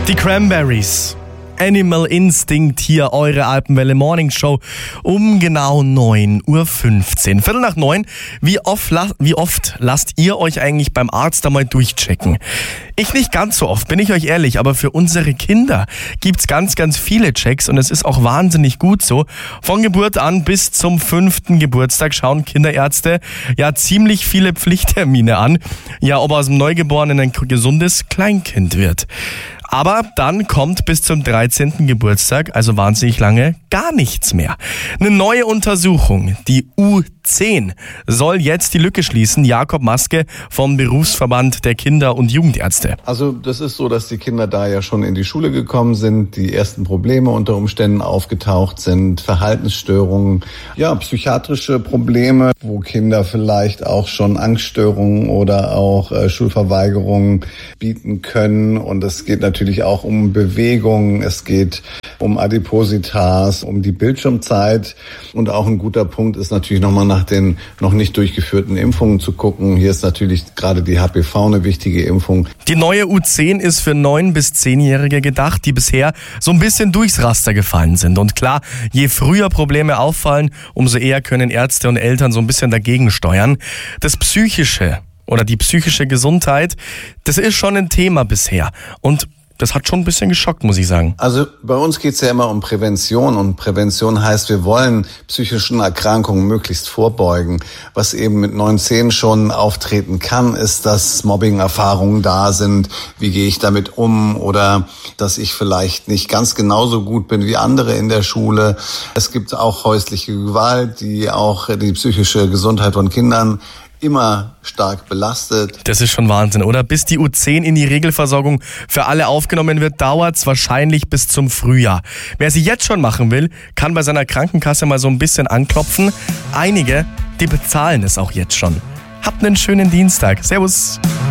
Die Cranberries. Animal Instinct hier, eure Alpenwelle Morning Show um genau 9:15 Uhr. 9:15. Wie oft lasst ihr euch eigentlich beim Arzt einmal durchchecken? Ich nicht ganz so oft, bin ich euch ehrlich, aber für unsere Kinder gibt's ganz, ganz viele Checks und es ist auch wahnsinnig gut so. Von Geburt an bis zum 5. Geburtstag schauen Kinderärzte ja ziemlich viele Pflichttermine an. Ja, ob aus dem Neugeborenen ein gesundes Kleinkind wird. Aber dann kommt bis zum 13. Geburtstag, also wahnsinnig lange, gar nichts mehr. Eine neue Untersuchung, die U10, soll jetzt die Lücke schließen. Jakob Maske vom Berufsverband der Kinder- und Jugendärzte. Also das ist so, dass die Kinder da ja schon in die Schule gekommen sind, die ersten Probleme unter Umständen aufgetaucht sind, Verhaltensstörungen, ja, psychiatrische Probleme, wo Kinder vielleicht auch schon Angststörungen oder auch Schulverweigerungen bieten können. Und es geht natürlich auch um Bewegung, es geht um Adipositas, um die Bildschirmzeit. Und auch ein guter Punkt ist natürlich nochmal nach den noch nicht durchgeführten Impfungen zu gucken. Hier ist natürlich gerade die HPV eine wichtige Impfung. Die neue U10 ist für 9- bis 10-Jährige gedacht, die bisher so ein bisschen durchs Raster gefallen sind. Und klar, je früher Probleme auffallen, umso eher können Ärzte und Eltern so ein bisschen dagegen steuern. Das Psychische oder die psychische Gesundheit, das ist schon ein Thema bisher. Und das hat schon ein bisschen geschockt, muss ich sagen. Also bei uns geht's ja immer um Prävention und Prävention heißt, wir wollen psychischen Erkrankungen möglichst vorbeugen. Was eben mit 9, 10 schon auftreten kann, ist, dass Mobbing-Erfahrungen da sind. Wie gehe ich damit um? Oder dass ich vielleicht nicht ganz genauso gut bin wie andere in der Schule. Es gibt auch häusliche Gewalt, die auch die psychische Gesundheit von Kindern immer stark belastet. Das ist schon Wahnsinn, oder? Bis die U10 in die Regelversorgung für alle aufgenommen wird, dauert es wahrscheinlich bis zum Frühjahr. Wer sie jetzt schon machen will, kann bei seiner Krankenkasse mal so ein bisschen anklopfen. Einige, die bezahlen es auch jetzt schon. Habt einen schönen Dienstag. Servus.